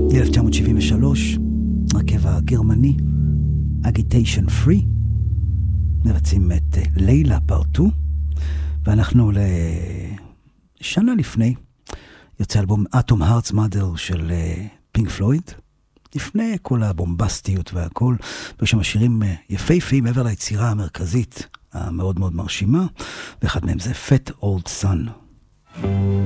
1973, הרכב הגרמני, Agitation Free, מבצעים את לילה פרטו, ואנחנו לשנה לפני, יוצא אלבום Atom Hearts Mother של פינק פלויד, לפני כל הבומבסטיות והכל, ויש שם שירים יפהפיים מעבר ליצירה המרכזית, המאוד מאוד מרשימה, ואחד מהם זה Fat Old Sun.